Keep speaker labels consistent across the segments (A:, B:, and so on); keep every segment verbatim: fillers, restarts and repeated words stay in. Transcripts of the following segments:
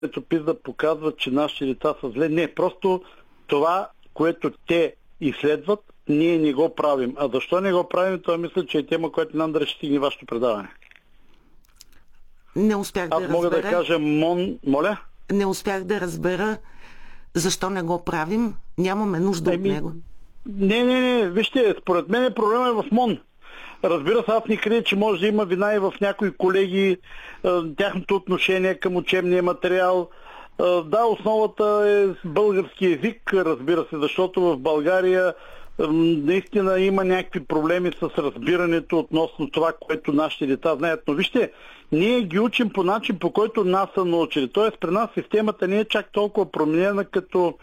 A: ето ПИЗа показва, че нашите деца са зле. Не, просто това, което те изследват, ние не го правим. А защо не го правим, това мисля, че е тема, която нам да реши вашето предаване.
B: Не успях да
A: Аз
B: разбера.
A: мога да кажа МОН... Моля?
B: Не успях да разбера защо не го правим. Нямаме нужда
A: Еми...
B: от него.
A: Не, не, не. Вижте, според мен проблема е в МОН. Разбира се, аз не крия, че може да има вина и в някои колеги, тяхното отношение към учебния материал. Да, основата е български език, разбира се, защото в България наистина има някакви проблеми с разбирането относно това, което нашите деца знаят. Но вижте, ние ги учим по начин, по който нас са научили. Тоест, при нас системата не е чак толкова променена като,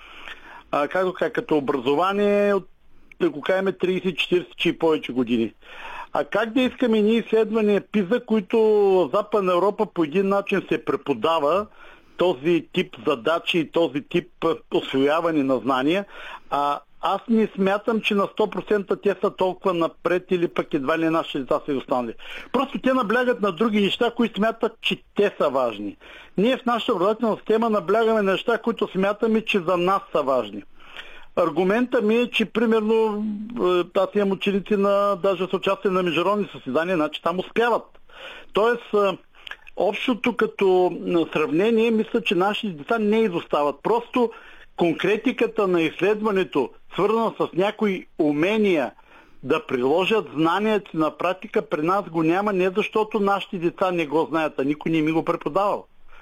A: а, как го кажа, като образование от, да го кажем, трийсет, четирийсет и повече години. А как да искаме ние изследвания ПИЗа, които в Западна Европа по един начин се преподава този тип задачи и този тип усвояване на знания, а аз не смятам, че на сто процента те са толкова напред или пък едва ли нашите деца са останали. Просто те наблягат на други неща, които смятат, че те са важни. Ние в нашата образователна система наблягаме на неща, които смятаме, че за нас са важни. Аргумента ми е, че примерно аз имам ученици на даже с участие на международни състезания, значи там успяват. Тоест, общото като сравнение, мисля, че нашите деца не изостават. Просто конкретиката на изследването, свързана с някои умения да приложат знанията на практика, при нас го няма, не защото нашите деца не го знаят, а никой не ми го преподавал.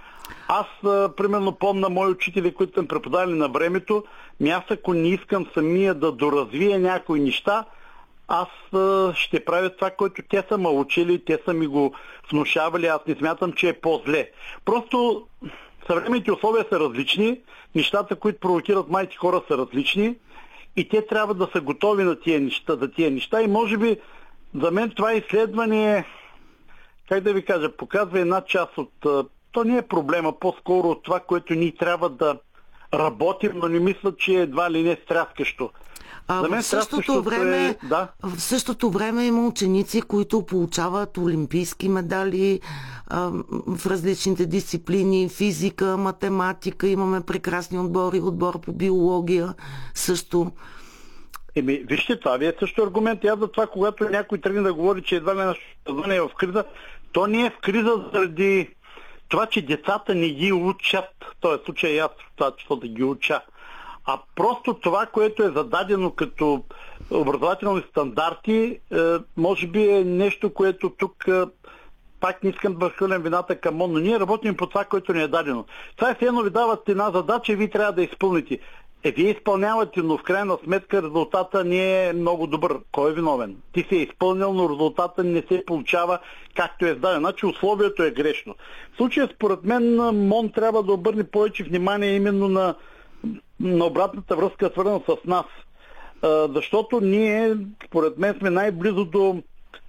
A: Аз, примерно, помня мои учители, които съм преподавали на времето, ми аз ако не искам самия да доразвия някои неща, аз ще правя това, което те са ме учили, те са ми го внушавали, аз не смятам, че е по-зле. Просто съвременните условия са различни, нещата, които провокират майки хора, са различни и те трябва да са готови на тия неща, за тия неща. И може би за мен това изследване, как да ви кажа, показва една част от... То не е проблема, по-скоро от това, което ние трябва да работим, но не мисля, че едва ли не стряскащо.
B: А в, същото време, е... да? в същото време има ученици, които получават олимпийски медали а, в различните дисциплини, физика, математика, имаме прекрасни отбори, отбор по биология също.
A: Еми, вижте, това ви е също аргумент. Аз за това, когато някой тръгне да говори, че едва ли нашето е в криза, то не е в криза заради това, че децата не ги учат. В този случай аз това, че да ги уча. А просто това, което е зададено като образователни стандарти, може би е нещо, което тук пак не искам да хвърлям вината към МОН, но ние работим по това, което ни е дадено. Това е все едно ви дават една задача и ви трябва да изпълните. Е, вие изпълнявате, но в крайна сметка резултата не е много добър. Кой е виновен? Ти си е изпълнил, но резултата не се получава както е зададен. Значи условието е грешно. В случая, според мен, МОН трябва да обърне повече внимание именно на на обратната връзка, свързана с нас. А, защото ние, според мен, сме най-близо до,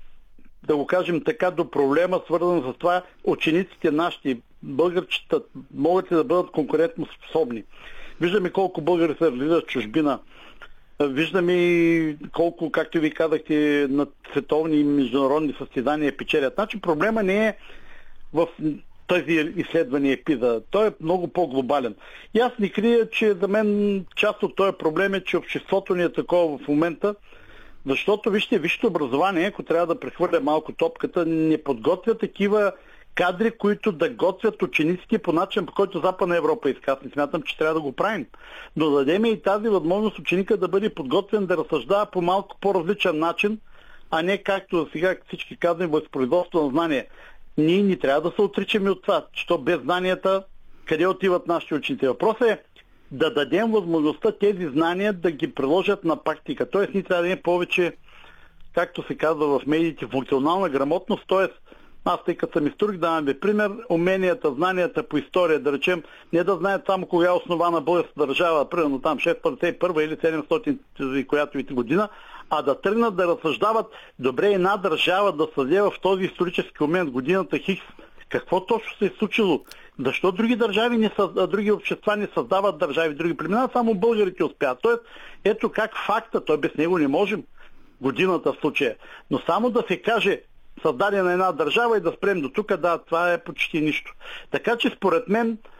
A: да го кажем така, до проблема, свързан с това, учениците нашите, българчета, могат ли да бъдат конкурентно способни. Виждаме колко българи се реализират в чужбина. Виждаме и колко, както ви казахте, на световни и международни състезания печелят. Значи проблема не е в тези изследвания ПИЗа. Той е много по-глобален. И аз не крия, че за мен част от този проблем е, че обществото ни е такова в момента, защото, вижте, висшето образование, ако трябва да прехвърля малко топката, не подготвя такива кадри, които да готвят учениците по начин, по който Западна Европа иска. Аз не смятам, че трябва да го правим. Но дадем и тази възможност ученика да бъде подготвен да разсъждава по малко по-различен начин, а не както сега всички казваме, възпроизводство на знания. Ние не трябва да се отричаме от това, защото без знанията къде отиват нашите ученици. Въпросът е да дадем възможността тези знания да ги приложат на практика. Тоест ние трябва да имаме повече, както се казва в медиите, функционална грамотност, т.е. аз тъй като съм историк, давам ви пример, уменията, знанията по история, да речем, не да знаят само кога е основана българската държава, примерно там шестстотин петдесет и първа или седемстотин която и година, а да тръгнат да разсъждават, добре, една държава да създе в този исторически момент, годината Хикс, какво точно се е случило? Защо други държави, не създа, други общества не създават държави, други племена, само българите успяват. Тоест, ето как факта, той без него не можем, годината в случая. Но само да се каже създадена една държава и да спрем до тук, да, това е почти нищо. Така че според мен